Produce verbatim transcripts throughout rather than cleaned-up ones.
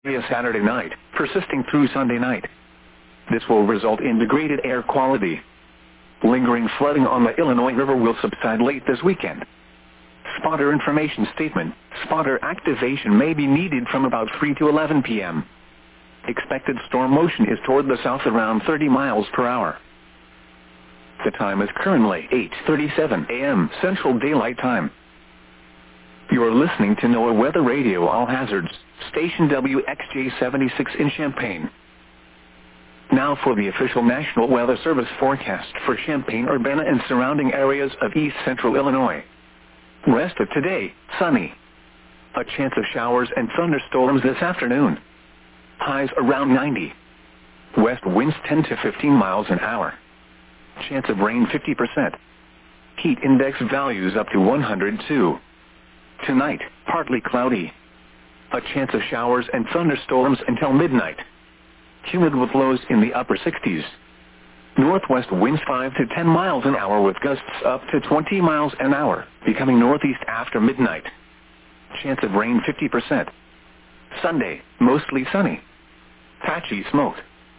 area Saturday night, persisting through Sunday night. This will result in degraded air quality. Lingering flooding on the Illinois River will subside late this weekend. Spotter information statement. Spotter activation may be needed from about three to eleven p m Expected storm motion is toward the south around thirty miles per hour. The time is currently eight thirty-seven a m Central Daylight Time. You are listening to NOAA Weather Radio All Hazards, station W X J seventy-six in Champaign. Now for the official National Weather Service forecast for Champaign-Urbana and surrounding areas of east central Illinois. Rest of today, sunny. A chance of showers and thunderstorms this afternoon. Highs around ninety. West winds ten to fifteen miles an hour. Chance of rain fifty percent. Heat index values up to one hundred two. Tonight, partly cloudy. A chance of showers and thunderstorms until midnight. Humid with lows in the upper sixties. Northwest winds five to ten miles an hour with gusts up to twenty miles an hour, becoming northeast after midnight. Chance of rain fifty percent. Sunday, mostly sunny. Patchy smoke.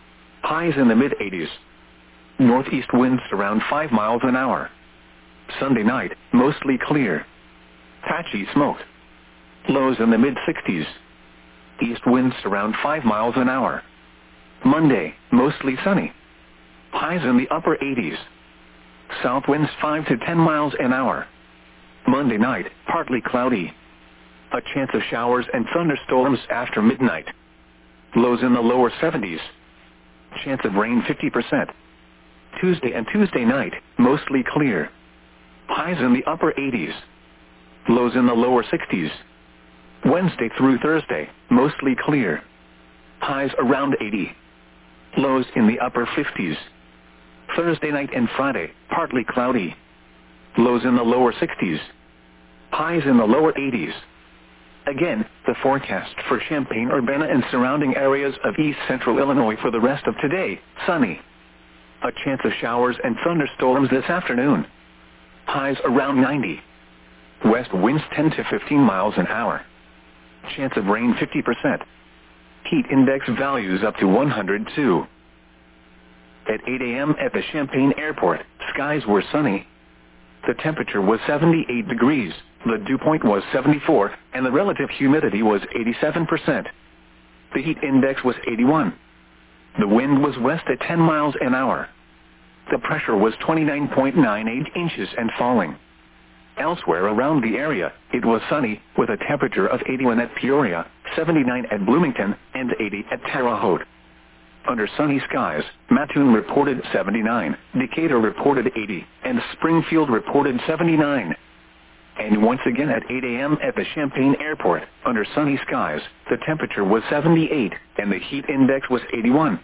Highs in the mid eighties. Northeast winds around five miles an hour. Sunday night, mostly clear. Patchy smoke. Lows in the mid sixties. East winds around five miles an hour. Monday, mostly sunny. Highs in the upper eighties. South winds five to ten miles an hour. Monday night, partly cloudy. A chance of showers and thunderstorms after midnight. Lows in the lower seventies. Chance of rain fifty percent. Tuesday and Tuesday night, mostly clear. Highs in the upper eighties. Lows in the lower sixties. Wednesday through Thursday, mostly clear. Highs around eighty. Lows in the upper fifties. Thursday night and Friday, partly cloudy. Lows in the lower sixties. Highs in the lower eighties. Again, the forecast for Champaign-Urbana and surrounding areas of east central Illinois for the rest of today, sunny. A chance of showers and thunderstorms this afternoon. Highs around ninety. West winds ten to fifteen miles an hour. Chance of rain fifty percent. Heat index values up to one hundred two. At eight a m at the Champaign Airport, skies were sunny. The temperature was seventy-eight degrees, the dew point was seventy-four, and the relative humidity was eighty-seven percent. The heat index was eighty-one. The wind was west at ten miles an hour. The pressure was twenty-nine point nine eight inches and falling. Elsewhere around the area, it was sunny, with a temperature of eighty-one at Peoria, seventy-nine at Bloomington, and eighty at Terre Haute. Under sunny skies, Mattoon reported seventy-nine, Decatur reported eighty, and Springfield reported seventy-nine. And once again at eight a m at the Champaign Airport, under sunny skies, the temperature was seventy-eight, and the heat index was eighty-one.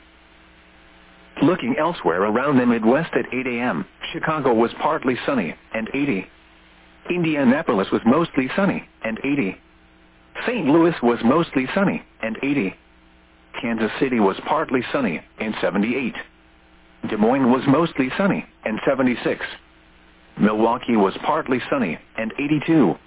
Looking elsewhere around the Midwest at eight a m, Chicago was partly sunny, and eighty. Indianapolis was mostly sunny, and eighty. Saint Louis was mostly sunny, and eighty. Kansas City was partly sunny, and seventy-eight. Des Moines was mostly sunny, and seventy-six. Milwaukee was partly sunny, and eighty-two.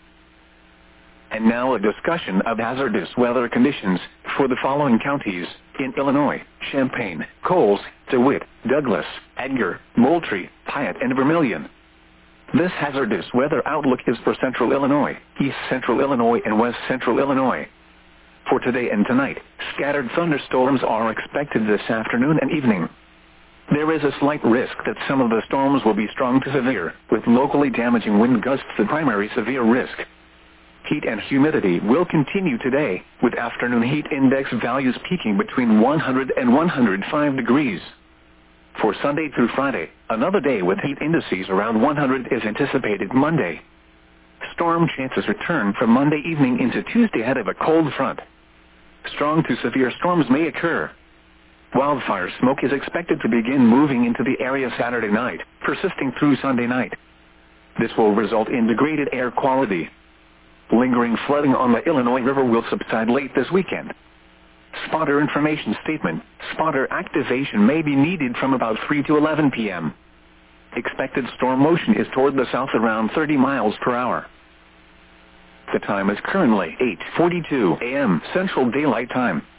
And now a discussion of hazardous weather conditions for the following counties in Illinois: Champaign, Coles, DeWitt, Douglas, Edgar, Moultrie, Piatt, and Vermilion. This hazardous weather outlook is for central Illinois, east central Illinois, and west central Illinois. For today and tonight, scattered thunderstorms are expected this afternoon and evening. There is a slight risk that some of the storms will be strong to severe, with locally damaging wind gusts the primary severe risk. Heat and humidity will continue today, with afternoon heat index values peaking between one hundred and one hundred five degrees. For Sunday through Friday, another day with heat indices around one hundred is anticipated Monday. Storm chances return from Monday evening into Tuesday ahead of a cold front. Strong to severe storms may occur. Wildfire smoke is expected to begin moving into the area Saturday night, persisting through Sunday night. This will result in degraded air quality. Lingering flooding on the Illinois River will subside late this weekend. Spotter information statement. Spotter activation may be needed from about three to eleven p m Expected storm motion is toward the south around thirty miles per hour. The time is currently eight forty-two a m Central Daylight Time.